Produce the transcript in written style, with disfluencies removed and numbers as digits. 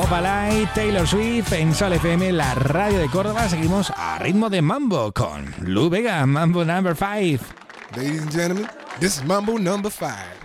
Opalite, Taylor Swift en Sol FM, la radio de Córdoba. Seguimos a ritmo de mambo con Lou Bega, Mambo number 5. Ladies and gentlemen, this is Mambo number 5.